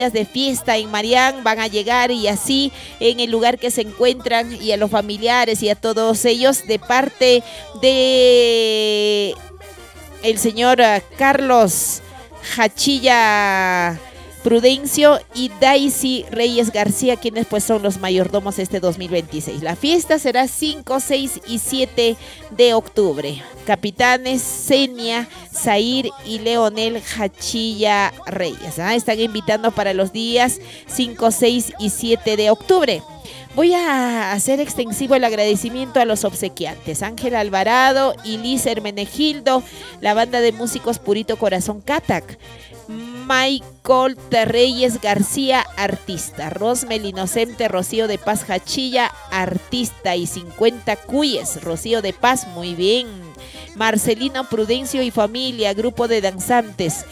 de fiesta en Marián van a llegar y así en el lugar que se encuentran y a los familiares y a todos ellos de parte de el señor Carlos Hachilla Prudencio y Daisy Reyes García, quienes pues son los mayordomos este 2026. La fiesta será 5, 6 y 7 de octubre. Capitanes Senia, Zair y Leonel Hachilla Reyes. Están invitando para los días 5, 6 y 7 de octubre. Voy a hacer extensivo el agradecimiento a los obsequiantes. Ángel Alvarado y Liz Hermenegildo, la banda de músicos Purito Corazón Catac. Michael Reyes García, artista. Rosmel Inocente Rocío de Paz Hachilla, artista. Y 50 cuyes, Rocío de Paz, muy bien. Marcelino Prudencio y familia, grupo de danzantes.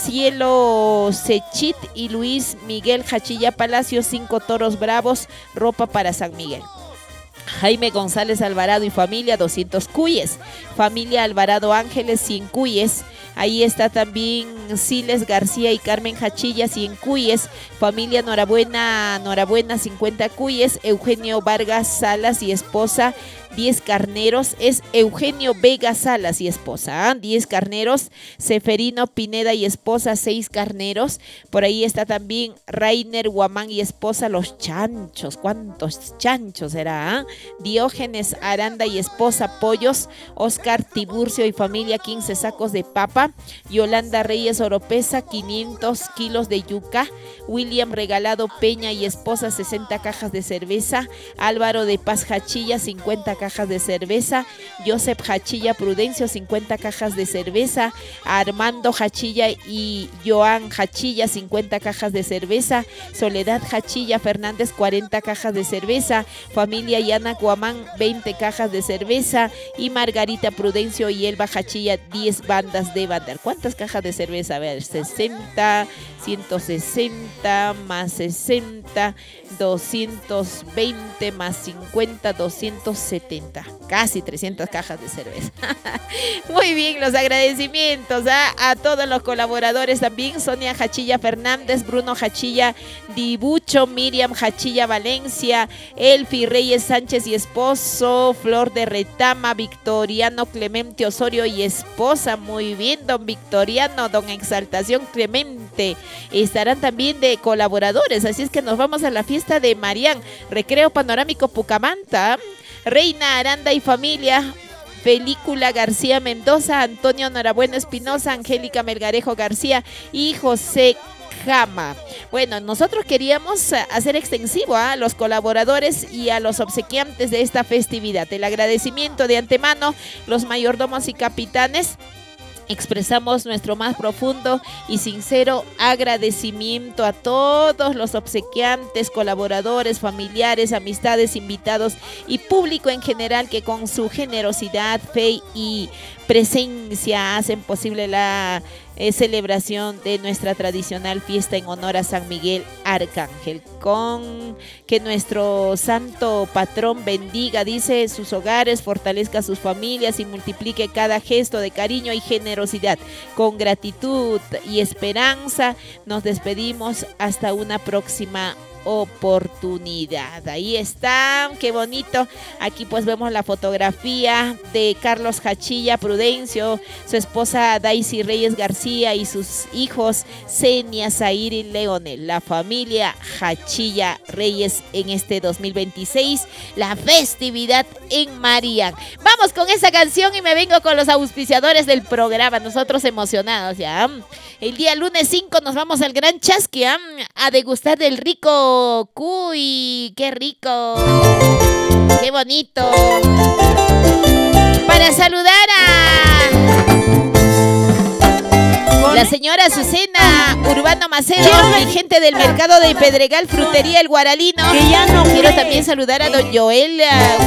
Cielo Sechit y Luis Miguel Hachilla Palacio, 5 toros bravos, ropa para San Miguel. Jaime González Alvarado y familia, 200 cuyes. Familia Alvarado Ángeles, 100 cuyes. Ahí está también Siles García y Carmen Hachilla, 100 cuyes. Familia Norabuena, 50 cuyes. Eugenio Vargas Salas y esposa, 10 carneros. Es Eugenio Vega Salas y esposa, 10 carneros. Seferino Pineda y esposa, 6 carneros. Por ahí está también Rainer Guamán y esposa, los chanchos. ¿Cuántos chanchos será? Diógenes Aranda y esposa, pollos. Oscar Tiburcio y familia, 15 sacos de papa. Yolanda Reyes Oropesa, 500 kilos de yuca. William Regalado Peña y esposa, 60 cajas de cerveza. Álvaro de Paz Hachilla, 50 cajas de cerveza. Joseph Hachilla Prudencio, 50 cajas de cerveza. Armando Hachilla y Joan Hachilla, 50 cajas de cerveza. Soledad Hachilla Fernández, 40 cajas de cerveza. Familia Yana Guamán, 20 cajas de cerveza. Y Margarita Prudencio y Elba Hachilla, 10 bandas de bandar. ¿Cuántas cajas de cerveza? A ver, 60, 160 más 60, 220 más 50, 270. Casi 300 cajas de cerveza. Muy bien, los agradecimientos a todos los colaboradores también. Sonia Hachilla Fernández, Bruno Hachilla Dibucho, Miriam Hachilla Valencia, Elfi Reyes Sánchez y esposo, Flor de Retama, Victoriano Clemente Osorio y esposa. Muy bien, don Victoriano, don Exaltación Clemente. Estarán también de colaboradores, así es que nos vamos a la fiesta de Marián, Recreo Panorámico Pucamanta. Reina Aranda y familia, Película García Mendoza, Antonio Norabuena Espinosa, Angélica Melgarejo García y José Jama. Bueno, nosotros queríamos hacer extensivo a los colaboradores y a los obsequiantes de esta festividad. El agradecimiento de antemano, los mayordomos y capitanes. Expresamos nuestro más profundo y sincero agradecimiento a todos los obsequiantes, colaboradores, familiares, amistades, invitados y público en general que con su generosidad, fe y presencia hacen posible la celebración de nuestra tradicional fiesta en honor a San Miguel Arcángel. Con que nuestro santo patrón bendiga, dice, sus hogares, fortalezca sus familias y multiplique cada gesto de cariño y generosidad. Con gratitud y esperanza nos despedimos hasta una próxima oportunidad. Ahí está, qué bonito. Aquí pues vemos la fotografía de Carlos Hachilla Prudencio, su esposa Daisy Reyes García y sus hijos Senia, Zair y Leonel, la familia Hachilla Reyes en este 2026, la festividad en Marián. Vamos con esa canción y me vengo con los auspiciadores del programa, nosotros emocionados ya. El día lunes 5 nos vamos al Gran Chasqui a degustar del rico cuy. ¡Qué rico! ¡Qué bonito! Para saludar a la señora Azucena Urbano Macedo, mi gente del mercado de Pedregal, frutería El Guaralino. Quiero también saludar a don Joel